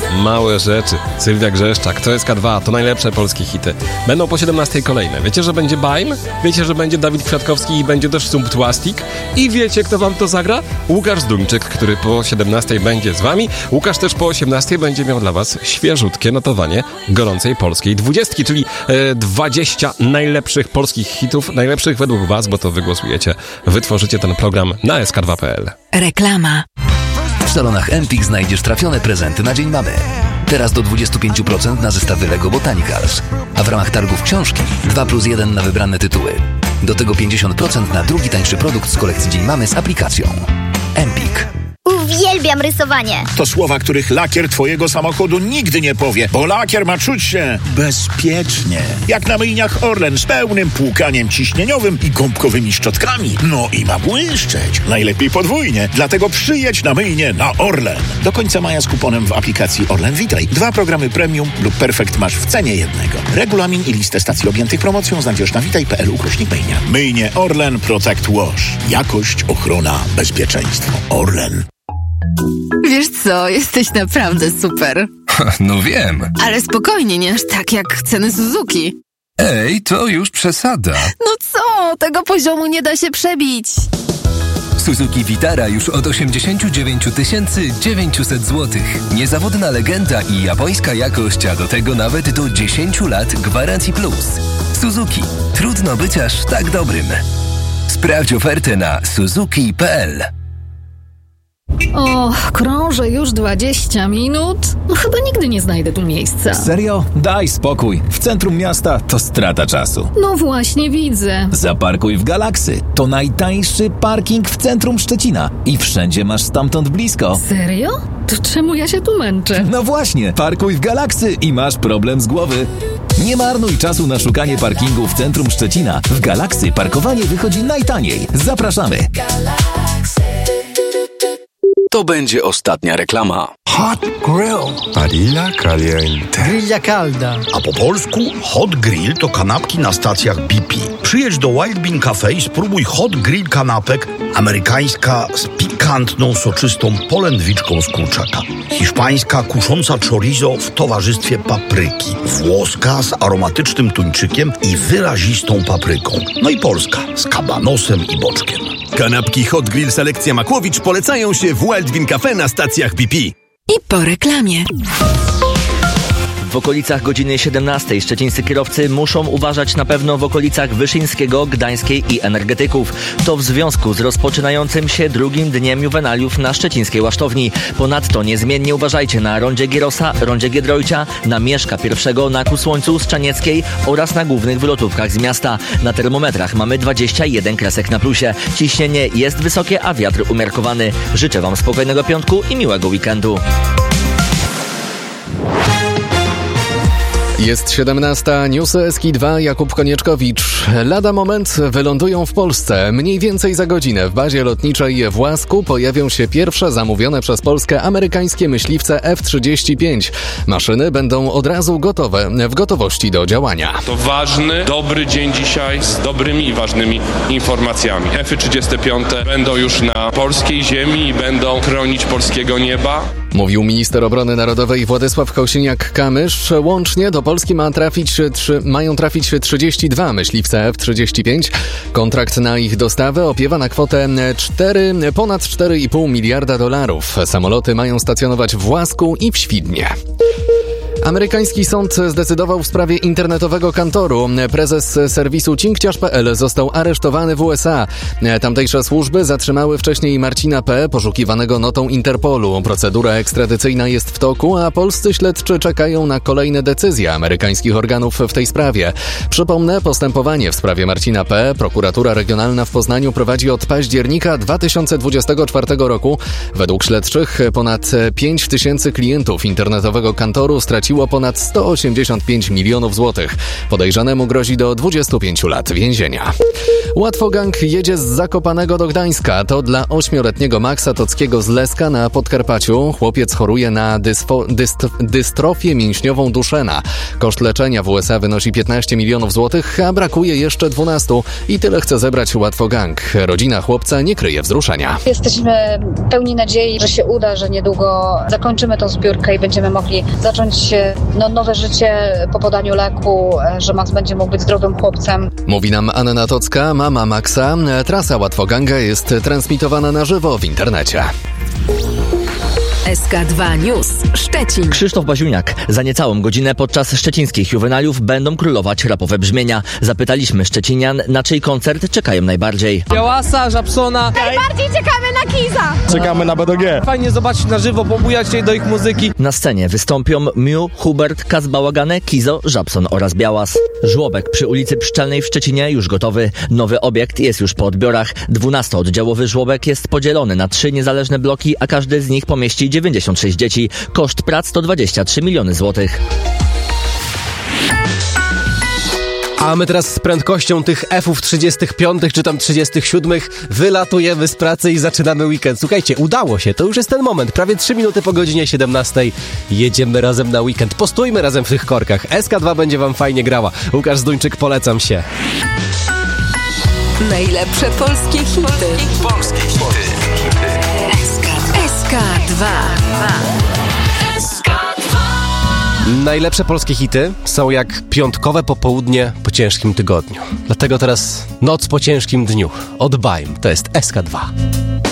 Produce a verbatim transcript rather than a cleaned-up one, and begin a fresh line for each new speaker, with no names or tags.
Małe rzeczy. Sylwia Grzeszczak, to S K dwa, to najlepsze polskie hity. Będą po siedemnastej kolejne. Wiecie, że będzie Bajm? Wiecie, że będzie Dawid Kwiatkowski i będzie też Sumptłastik? I wiecie, kto wam to zagra? Łukasz Zduńczyk, który po siedemnastej będzie z wami. Łukasz też po osiemnastej będzie miał dla was świeżutkie notowanie gorącej polskiej dwudziestki, czyli e, dwadzieścia najlepszych polskich hitów, najlepszych według was, bo to wy głosujecie. Wytworzycie ten program na S K dwa kropka P L.
Reklama.
W salonach Empik znajdziesz trafione prezenty na Dzień Mamy. Teraz do dwadzieścia pięć procent na zestawy Lego Botanicals. A w ramach targów książki dwa plus jeden na wybrane tytuły. Do tego pięćdziesiąt procent na drugi tańszy produkt z kolekcji Dzień Mamy z aplikacją. Empik.
Uwielbiam rysowanie.
To słowa, których lakier twojego samochodu nigdy nie powie, bo lakier ma czuć się bezpiecznie. Jak na myjniach Orlen z pełnym płukaniem ciśnieniowym i gąbkowymi szczotkami. No i ma błyszczeć. Najlepiej podwójnie. Dlatego przyjedź na myjnię na Orlen. Do końca maja z kuponem w aplikacji Orlen Witaj. Dwa programy premium lub perfekt masz w cenie jednego. Regulamin i listę stacji objętych promocją znajdziesz na witaj kropka p l ukośnik myjnia. Myjnie Orlen Protect Wash. Jakość, ochrona, bezpieczeństwo. Orlen.
Wiesz co, jesteś naprawdę super.
No wiem.
Ale spokojnie, nie aż tak jak ceny Suzuki.
Ej, to już przesada.
No co, tego poziomu nie da się przebić.
Suzuki Vitara już od osiemdziesiąt dziewięć tysięcy dziewięćset złotych. Niezawodna legenda i japońska jakość, a do tego nawet do dziesięć lat gwarancji plus. Suzuki. Trudno być aż tak dobrym. Sprawdź ofertę na suzuki kropka p l.
O, krążę już dwadzieścia minut. No chyba nigdy nie znajdę tu miejsca.
Serio? Daj spokój. W centrum miasta to strata czasu.
No właśnie widzę.
Zaparkuj w Galaxy. To najtańszy parking w centrum Szczecina. I wszędzie masz stamtąd blisko.
Serio? To czemu ja się tu męczę?
No właśnie, parkuj w Galaxy i masz problem z głowy. Nie marnuj czasu na szukanie parkingu w centrum Szczecina. W Galaxy parkowanie wychodzi najtaniej. Zapraszamy.
To będzie ostatnia reklama.
Hot Grill. Parrilla caliente.
Grilla calda.
A po polsku Hot Grill to kanapki na stacjach B P. Przyjedź do Wild Bean Cafe i spróbuj Hot Grill kanapek. Amerykańska z pikantną, soczystą polędwiczką z kurczaka. Hiszpańska kusząca chorizo w towarzystwie papryki. Włoska z aromatycznym tuńczykiem i wyrazistą papryką. No i polska z kabanosem i boczkiem.
Kanapki Hot Grill Selekcja Makłowicz polecają się w Wild Bean Cafe na stacjach B P.
I po reklamie.
W okolicach godziny siedemnastej szczecińscy kierowcy muszą uważać na pewno w okolicach Wyszyńskiego, Gdańskiej i Energetyków. To w związku z rozpoczynającym się drugim dniem juwenaliów na szczecińskiej Łasztowni. Ponadto niezmiennie uważajcie na rondzie Gierosa, rondzie Giedroycia, na Mieszka pierwszego na Kusłońcu, Strzanieckiej oraz na głównych wylotówkach z miasta. Na termometrach mamy dwadzieścia jeden kresek na plusie. Ciśnienie jest wysokie, a wiatr umiarkowany. Życzę wam spokojnego piątku i miłego weekendu.
Jest siedemnasta, newsy S K dwa, Jakub Konieczkowicz. Lada moment wylądują w Polsce. Mniej więcej za godzinę w bazie lotniczej w Łasku pojawią się pierwsze zamówione przez Polskę amerykańskie myśliwce F trzydzieści pięć. Maszyny będą od razu gotowe, w gotowości do działania.
To ważny, dobry dzień dzisiaj z dobrymi i ważnymi informacjami. F trzydzieści pięć będą już na polskiej ziemi i będą chronić polskiego nieba.
Mówił minister obrony narodowej Władysław Kosiniak-Kamysz. Łącznie do Polski ma trafić, trzy, mają trafić trzydzieści dwa myśliwce F trzydzieści pięć. Kontrakt na ich dostawę opiewa na kwotę cztery, ponad cztery i pół miliarda dolarów. Samoloty mają stacjonować w Łasku i w Świdnie. Amerykański sąd zdecydował w sprawie internetowego kantoru. Prezes serwisu cinkciarz kropka p l został aresztowany w U S A. Tamtejsze służby zatrzymały wcześniej Marcina P., poszukiwanego notą Interpolu. Procedura ekstradycyjna jest w toku, a polscy śledczy czekają na kolejne decyzje amerykańskich organów w tej sprawie. Przypomnę, postępowanie w sprawie Marcina P. prokuratura regionalna w Poznaniu prowadzi od października dwa tysiące dwudziestego czwartego roku. Według śledczych ponad pięć tysięcy klientów internetowego kantoru straciło zapłaciło ponad sto osiemdziesiąt pięć milionów złotych. Podejrzanemu grozi do dwudziestu pięciu lat więzienia. Łatwogang jedzie z Zakopanego do Gdańska. To dla ośmioletniego Maxa Tockiego z Leska na Podkarpaciu. Chłopiec choruje na dysfo, dyst, dystrofię mięśniową Duchenne. Koszt leczenia w U S A wynosi piętnaście milionów złotych, a brakuje jeszcze dwunastu i tyle chce zebrać Łatwogang. Rodzina chłopca nie kryje wzruszenia.
Jesteśmy pełni nadziei, że się uda, że niedługo zakończymy tą zbiórkę i będziemy mogli zacząć no, nowe życie po podaniu leku, że Max będzie mógł być zdrowym chłopcem.
Mówi nam Anna Tocka, mama Maxa. Trasa Łatwoganga jest transmitowana na żywo w internecie.
S K dwa News Szczecin.
Krzysztof Baziuniak. Za niecałą godzinę podczas szczecińskich juwenaliów będą królować rapowe brzmienia. Zapytaliśmy szczecinian, na czyj koncert czekają najbardziej.
Białasa, Żabsona.
Najbardziej czekamy na Kiza.
Czekamy na B D G. Fajnie zobaczyć na żywo, pobujać się do ich muzyki.
Na scenie wystąpią Miu, Hubert, Kaz Bałagane, Kizo, Żabson oraz Białas. Żłobek przy ulicy Pszczelnej w Szczecinie już gotowy. Nowy obiekt jest już po odbiorach. dwunastooddziałowy żłobek jest podzielony na trzy niezależne bloki, a każdy z nich pomieści dziewięćdziesiąt sześć dzieci. Koszt prac to dwadzieścia trzy miliony złotych.
A my teraz z prędkością tych F-ów trzydziestych piątych czy tam trzydziestych siódmych wylatujemy z pracy i zaczynamy weekend. Słuchajcie, udało się, to już jest ten moment. Prawie trzy minuty po godzinie siedemnastej jedziemy razem na weekend. Postójmy razem w tych korkach. S K dwa będzie wam fajnie grała. Łukasz Zduńczyk, polecam się.
Najlepsze polskie hity.
Polskie hity.
S K dwa.
Najlepsze polskie hity są jak piątkowe popołudnie po ciężkim tygodniu. Dlatego teraz noc po ciężkim dniu. Od Baim. To jest S K dwa.